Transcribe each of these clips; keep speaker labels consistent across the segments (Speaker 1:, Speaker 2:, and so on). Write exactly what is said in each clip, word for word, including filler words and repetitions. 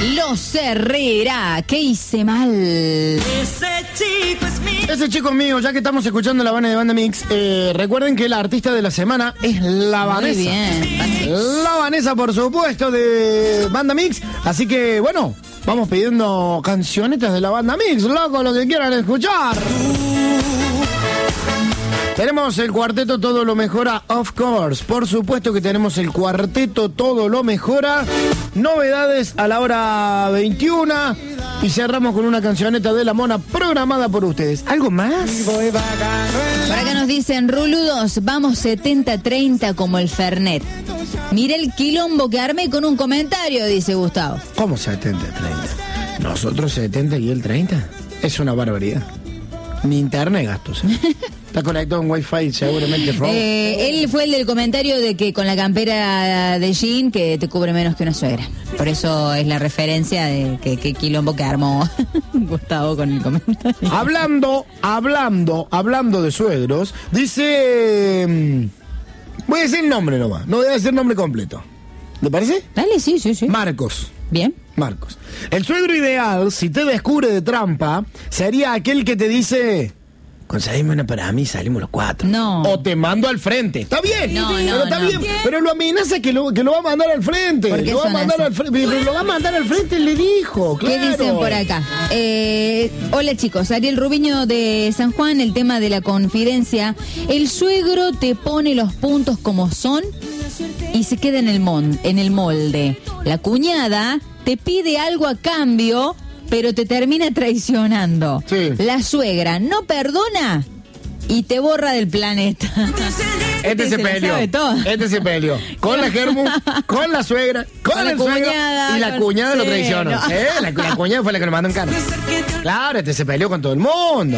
Speaker 1: Los Herrera, ¿qué hice mal?
Speaker 2: Ese chico es mío.
Speaker 3: Ese chico es mío, ya que estamos escuchando la banda de Banda Mix, eh, recuerden que la artista de la semana es la Vanessa.
Speaker 1: Muy bien.
Speaker 3: La Vanessa, por supuesto, de Banda Mix. Así que, bueno, vamos pidiendo cancionetas de la Banda Mix, loco, lo que quieran escuchar. Tenemos el cuarteto Todo lo Mejora, of course. Por supuesto que tenemos el cuarteto Todo lo Mejora. Novedades a la hora veintiuna. Y cerramos con una cancioneta de La Mona programada por ustedes. ¿Algo más?
Speaker 1: Por acá nos dicen, Ruludos, vamos setenta treinta como el Fernet. Mira el quilombo que armé con un comentario, dice Gustavo.
Speaker 3: ¿Cómo setenta treinta? ¿Nosotros setenta y él treinta? Es una barbaridad. Ni internet gastos, ¿eh? Está conectado en Wi-Fi, seguramente robo.
Speaker 1: Eh, él fue el del comentario de que con la campera de jean que te cubre menos que una suegra. Por eso es la referencia de que, que quilombo que armó Gustavo con el comentario.
Speaker 3: Hablando, hablando, hablando de suegros, dice... Voy a decir nombre nomás, no voy a decir nombre completo. ¿Le parece?
Speaker 1: Dale, sí, sí, sí.
Speaker 3: Marcos.
Speaker 1: Bien.
Speaker 3: Marcos. El suegro ideal, si te descubre de trampa, sería aquel que te dice... Conseguime una para mí, salimos los cuatro.
Speaker 1: No.
Speaker 3: O te mando al frente. Está bien,
Speaker 1: No,
Speaker 3: pero
Speaker 1: no,
Speaker 3: está
Speaker 1: no.
Speaker 3: bien. Pero lo amenaza que lo, que lo va a mandar al frente.
Speaker 1: ¿Por qué
Speaker 3: Lo va a
Speaker 1: son
Speaker 3: mandar
Speaker 1: así?
Speaker 3: al frente. Pero lo va a mandar al frente, le dijo. Claro.
Speaker 1: ¿Qué dicen por acá? Eh, hola chicos, Ariel Rubiño de San Juan, el tema de la confidencia. El suegro te pone los puntos como son y se queda en el, mon, en el molde. La cuñada te pide algo a cambio, pero te termina traicionando.
Speaker 3: Sí.
Speaker 1: La suegra no perdona y te borra del planeta.
Speaker 3: Este se
Speaker 1: la
Speaker 3: peleó.
Speaker 1: sabe toda.
Speaker 3: Este se peleó. Con la Germu, con la suegra, con,
Speaker 1: Con la
Speaker 3: el suegro.
Speaker 1: cuñada,
Speaker 3: Y la
Speaker 1: con-
Speaker 3: cuñada lo
Speaker 1: sí,
Speaker 3: traicionó.
Speaker 1: no.
Speaker 3: ¿Eh? La, la cuñada fue la que lo mandó en cara. Claro, este se peleó con todo el mundo.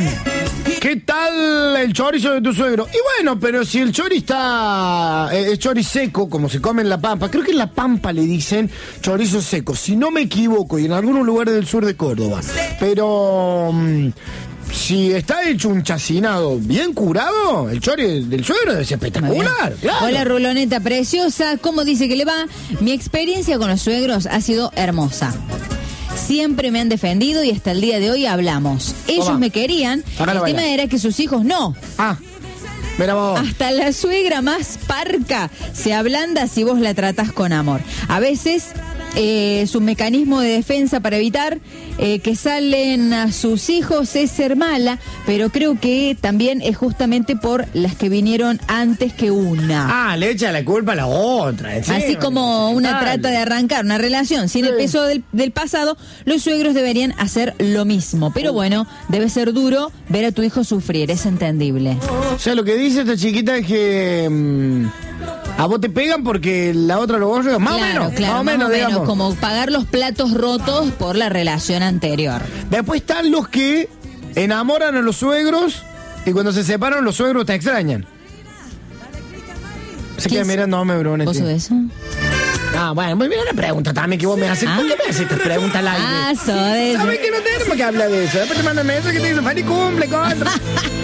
Speaker 3: ¿Qué tal el chorizo de tu suegro? Y bueno, pero si el chori está... Eh, es chori seco, como se come en La Pampa. Creo que en La Pampa le dicen chorizo seco, si no me equivoco, y en algunos lugares del sur de Córdoba. Pero... mm, si está hecho un chacinado bien curado, el chori del suegro es espectacular. Claro.
Speaker 1: Hola Ruloneta preciosa, ¿cómo dice que le va? Mi experiencia con los suegros ha sido hermosa. Siempre me han defendido y hasta el día de hoy hablamos. Ellos
Speaker 3: Toma.
Speaker 1: me querían,
Speaker 3: Sácalo
Speaker 1: el
Speaker 3: a
Speaker 1: tema
Speaker 3: bailar.
Speaker 1: era que sus hijos no.
Speaker 3: Ah, mira vos.
Speaker 1: Hasta la suegra más parca se ablanda si vos la tratás con amor. A veces eh, su mecanismo de defensa para evitar eh, que salen a sus hijos es ser mala, pero creo que también es justamente por las que vinieron antes que una.
Speaker 3: Ah, le echa la culpa a la otra. encima.
Speaker 1: Así como una
Speaker 3: Dale.
Speaker 1: trata de arrancar una relación sin el
Speaker 3: Sí.
Speaker 1: peso del, del pasado, los suegros deberían hacer lo mismo. Pero bueno, debe ser duro ver a tu hijo sufrir, es entendible.
Speaker 3: O sea, lo que dice esta chiquita es que mm, a vos te pegan porque la otra lo borra. Más o
Speaker 1: Claro,
Speaker 3: menos,
Speaker 1: claro,
Speaker 3: más o menos, digamos.
Speaker 1: como pagar los platos rotos por la relación anterior.
Speaker 3: Después están los que enamoran a los suegros y cuando se separan los suegros te extrañan. Se queda
Speaker 1: ¿Qué es?
Speaker 3: mirándome, bro.
Speaker 1: ¿Vos sos de eso?
Speaker 3: Ah, bueno, muy bien la pregunta también que vos me haces.
Speaker 1: Ah.
Speaker 3: ¿Por qué me haces esta pregunta al aire?
Speaker 1: Ah, sos de eso.
Speaker 3: ¿Sabes que no tenemos que hablar de eso? Después te mandan mensajes que te dicen, feliz cumple, contra.